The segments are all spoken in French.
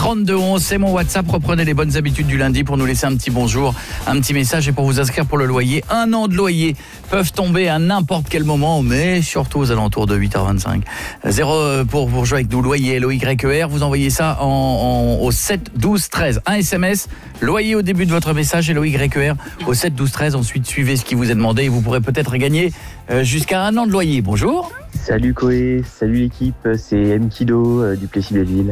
3211, c'est mon WhatsApp. Reprenez les bonnes habitudes du lundi pour nous laisser un petit bonjour, un petit message et pour vous inscrire pour le loyer. 1 an de loyer peuvent tomber à n'importe quel moment, mais surtout aux alentours de 8h25. 0 pour jouer avec nous, loyer, LOYER. Vous envoyez ça au 7 12 13. Un SMS, loyer au début de votre message et LOYER au 7 12 13. Ensuite, suivez ce qui vous est demandé et vous pourrez peut-être gagner jusqu'à 1 an de loyer. Bonjour. Salut Koé, salut l'équipe, c'est Mkido du Plessis-Belleville.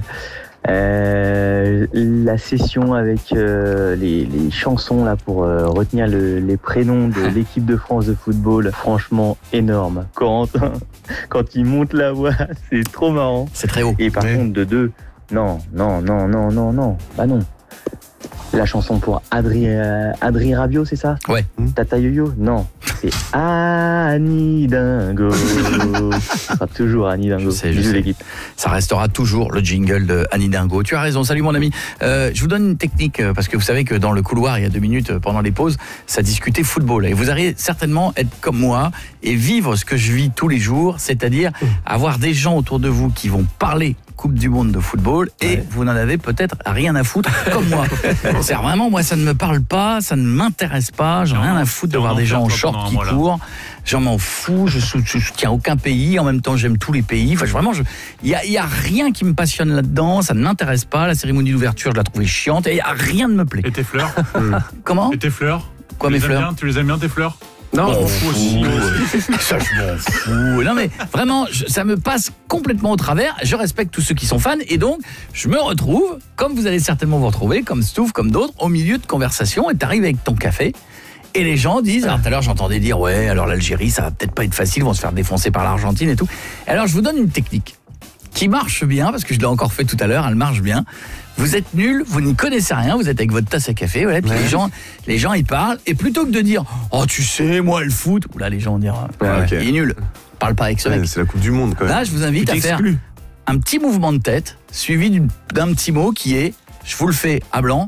La session avec les chansons là pour retenir les prénoms de l'équipe de France de football, franchement énorme. Quand il monte la voix, c'est trop marrant. C'est très haut. Et par contre de deux, non. Bah non. La chanson pour Adri Rabiot, c'est ça? Ouais. Tata Yo-Yo? Non, c'est Annie Dingo. Ça sera toujours Annie Dingo. Je sais. L'équipe. Ça restera toujours le jingle de Annie Dingo. Tu as raison, salut mon ami. Je vous donne une technique, parce que vous savez que dans le couloir, il y a 2 minutes, pendant les pauses, ça discutait football. Et vous allez certainement être comme moi et vivre ce que je vis tous les jours, c'est-à-dire avoir des gens autour de vous qui vont parler Coupe du Monde de football et vous n'en avez peut-être rien à foutre comme moi. C'est vraiment, moi ça ne me parle pas, ça ne m'intéresse pas, j'ai rien à foutre de voir des gens en short qui courent, j'en m'en fous, je soutiens aucun pays, en même temps j'aime tous les pays, enfin vraiment, il y a rien qui me passionne là-dedans, ça ne m'intéresse pas, la cérémonie d'ouverture je la trouvais chiante, et rien ne me plaît. Et tes fleurs? Comment? Et tes fleurs? Quoi mes fleurs? Tu les aimes bien tes fleurs? Non, je m'en fous. Ça, je m'en fous. Non, mais vraiment, ça me passe complètement au travers. Je respecte tous ceux qui sont fans. Et donc, je me retrouve, comme vous allez certainement vous retrouver, comme Stouff, comme d'autres, au milieu de conversations. Et t'arrives avec ton café. Et les gens disent, alors tout à l'heure, j'entendais dire, ouais, alors l'Algérie, ça va peut-être pas être facile. Ils vont se faire défoncer par l'Argentine et tout. Alors, je vous donne une technique qui marche bien, parce que je l'ai encore fait tout à l'heure, elle marche bien. Vous êtes nuls, vous n'y connaissez rien, vous êtes avec votre tasse à café, voilà, puis les gens ils parlent, et plutôt que de dire « Oh, tu sais, moi, le foot », là, les gens vont dire « Il est nul, parle pas avec ce mec ». C'est la Coupe du Monde, quand même. Là, je vous invite à faire un petit mouvement de tête, suivi d'un petit mot qui est, je vous le fais à blanc.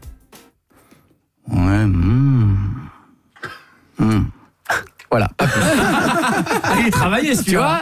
Ouais, Voilà. Il est travaillé, tu vois.